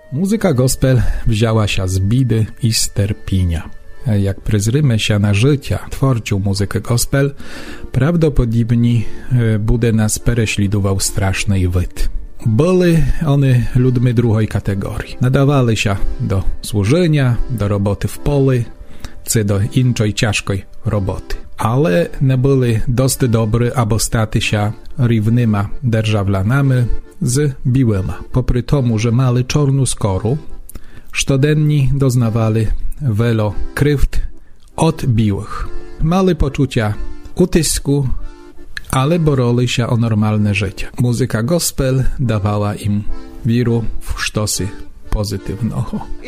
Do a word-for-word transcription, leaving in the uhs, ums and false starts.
Muzyka gospel wzięła się z bidy i z terpienia. Jak przyzrymy się na życia tworcił muzykę gospel, prawdopodobnie bude nas pereślidował straszny wyd. Byli one ludźmi drugiej kategorii. Nadawali się do służenia, do roboty w polu, czy do innej ciężkiej roboty. Ale nie byli dość dobrzy, aby stać się równymi dzierżawlanami z biłymi. Popry tomu, że mali czarną skórę, codziennie doznawali wielu krzywd od biłych. Mali poczucia utysku, ale boroli się o normalne życie. Muzyka gospel dawała im wiru w sztosy pozytywnego.